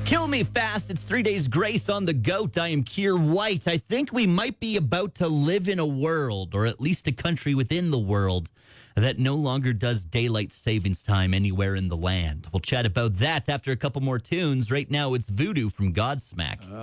Kill Me Fast. It's 3 days grace on the goat. I am Keir White. I think we might be about to live in a world, or at least a country within the world, that no longer does daylight savings time anywhere in the land. We'll chat about that after a couple more tunes. Right now, it's Voodoo from Godsmack.